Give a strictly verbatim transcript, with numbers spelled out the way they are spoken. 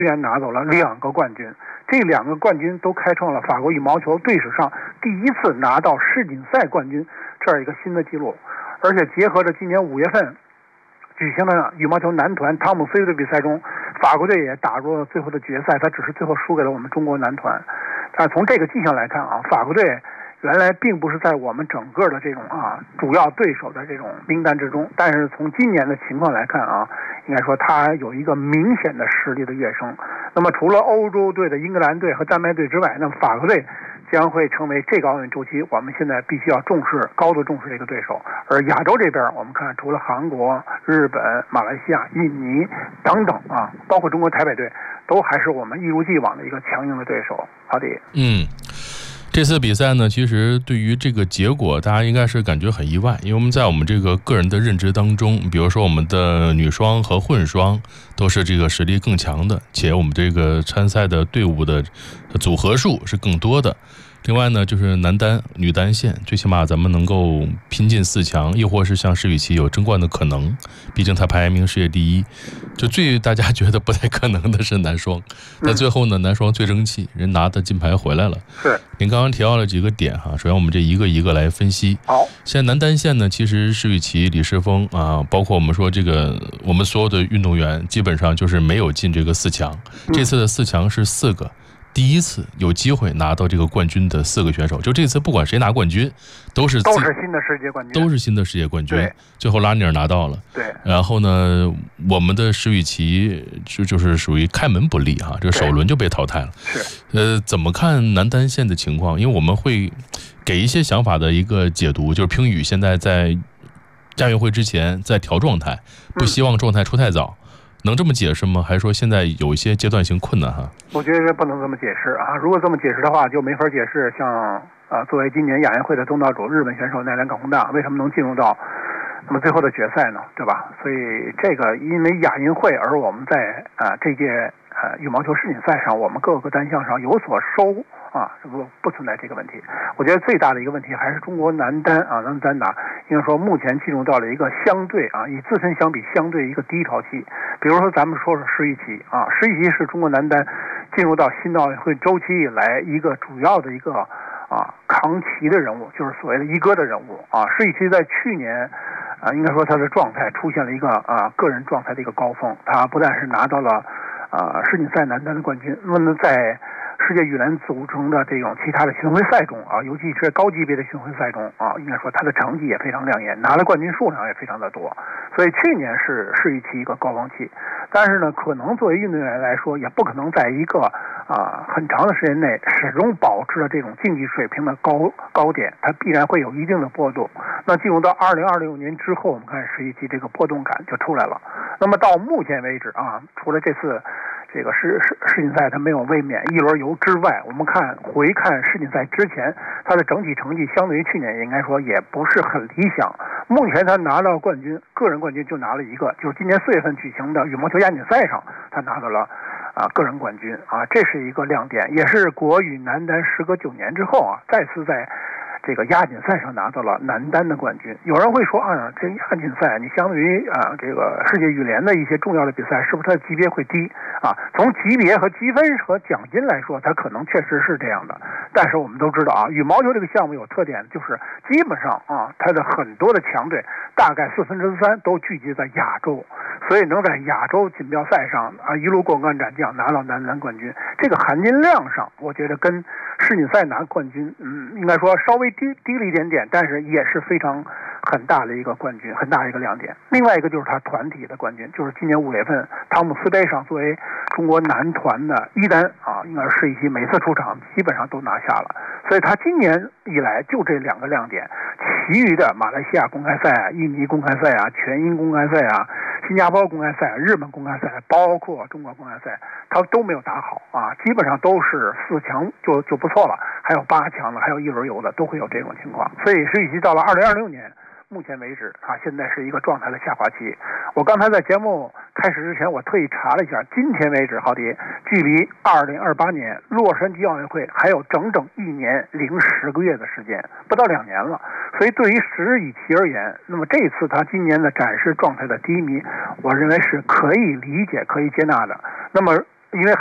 居然拿走了两个冠军，这两个冠军都开创了法国羽毛球队史上第一次拿到世锦赛冠军这样一个新的记录。而且结合着今年五月份举行的羽毛球男团汤姆森的比赛中，法国队也打入了最后的决赛，他只是最后输给了我们中国男团。但从这个迹象来看啊，法国队原来并不是在我们整个的这种啊主要对手的这种名单之中，但是从今年的情况来看啊，应该说他有一个明显的实力的跃升。那么除了欧洲队的英格兰队和丹麦队之外，那么法国队将会成为这个奥运周期我们现在必须要重视、高度重视的一个对手。而亚洲这边，我们看除了韩国、日本、马来西亚、印尼等等啊，包括中国台北队，都还是我们一如既往的一个强硬的对手。好的， 嗯。这次比赛呢，其实对于这个结果，大家应该是感觉很意外，因为我们在我们这个个人的认知当中，比如说我们的女双和混双都是这个实力更强的，且我们这个参赛的队伍的组合数是更多的。另外呢，就是男单、女单线，最起码咱们能够拼进四强，亦或是像施雨琦有争冠的可能。毕竟他排名世界第一。就最大家觉得不太可能的是男双，但最后呢，男双最争气，人拿的金牌回来了。 是。 您刚刚提到了几个点哈，首先我们这一个一个来分析。 好， 现在男单线呢，其实施雨琦、李诗峰啊，包括我们说这个我们所有的运动员，基本上就是没有进这个四强。这次的四强是四个。第一次有机会拿到这个冠军的四个选手，就这次不管谁拿冠军，都是都是新的世界冠军， 都是新的世界冠军。最后拉尼尔拿到了， 对。 然后呢，我们的施雨琦就就是属于开门不利哈，这个首轮就被淘汰了。 是。 呃，怎么看男单线的情况？因为我们会给一些想法的一个解读，就是乒羽现在在亚运会之前在调状态，不希望状态出太早。嗯，能这么解释吗？还是说现在有一些阶段性困难哈？ 我觉得不能这么解释啊！如果这么解释的话，就没法解释像啊作为今年亚运会的东道主日本选手奈良冈宏大为什么能进入到那么最后的决赛呢？对吧？所以这个因为亚运会，而我们在啊这届呃羽毛球世锦赛上，我们各个单项上有所收啊，这不不存在这个问题。我觉得最大的一个问题还是中国男单啊，男单打应该说目前进入到了一个相对啊，以自身相比相对一个低潮期。比如说咱们说说施雨琦啊，施雨琦是中国男单进入到新奥运会周期以来一个主要的一个啊扛旗的人物，就是所谓的一哥的人物啊。施雨琦在去年啊，应该说他的状态出现了一个啊个人状态的一个高峰，他不但是拿到了啊世锦赛男单的冠军，那么在世界羽联组成的这种其他的巡回赛中啊，尤其是高级别的巡回赛中啊，应该说他的成绩也非常亮眼，拿了冠军数量也非常的多。所以去年是施雨琦一个高峰期，但是呢，可能作为运动员来说，也不可能在一个啊很长的时间内始终保持了这种竞技水平的高高点，它必然会有一定的波动。那进入到二零二六年之后，我们看施雨琦这个波动感就出来了。那么到目前为止啊，除了这次这个世世世锦赛他没有卫冕一轮游之外，我们看回看世锦赛之前，他的整体成绩相对于去年应该说也不是很理想。目前他拿到冠军，个人冠军就拿了一个，就是今年四月份举行的羽毛球亚锦赛上，他拿到了啊个人冠军啊，这是一个亮点，也是国羽男单时隔九年之后啊，再次在这个亚锦赛上拿到了男单的冠军。有人会说啊，这亚锦赛你相对于啊这个世界羽联的一些重要的比赛，是不是它的级别会低啊？从级别和积分和奖金来说，它可能确实是这样的。但是我们都知道啊，羽毛球这个项目有特点，就是基本上啊，它的很多的强队大概四分之三都聚集在亚洲，所以能在亚洲锦标赛上啊一路过关斩将拿到男单冠军，这个含金量上，我觉得跟世锦赛拿冠军，嗯，应该说稍微低低了一点点，但是也是非常很大的一个冠军，很大的一个亮点。另外一个就是他团体的冠军，就是今年五月份汤姆斯杯上作为中国男团的一单啊，应该是施雨琦每次出场基本上都拿下了，所以他今年以来就这两个亮点，其余的马来西亚公开赛啊、印尼公开赛啊、全英公开赛啊、新加坡公开赛、日本公开赛，包括中国公开赛，他都没有打好啊，基本上都是四强就就不错了，还有八强的，还有一轮游的，都会有这种情况。所以施雨琦到了二零二六年，目前为止啊，现在是一个状态的下滑期。我刚才在节目开始之前，我特意查了一下，今天为止，郝迪，距离二零二八年洛杉矶奥运会还有整整一年零十个月的时间，不到两年了。所以对于施雨琦而言，那么这次他今年的展示状态的低迷，我认为是可以理解、可以接纳的。那么因为